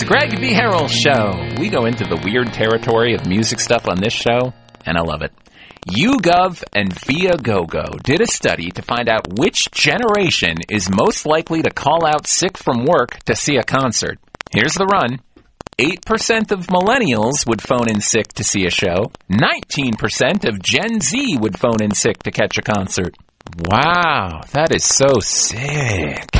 the Greg B. Harrell Show. We go into the weird territory of music stuff on this show, and I love it. YouGov and Viagogo did a study to find out which generation is most likely to call out sick from work to see a concert. Here's the run. 8% of millennials would phone in sick to see a show. 19% of Gen Z would phone in sick to catch a concert. Wow, that is so sick.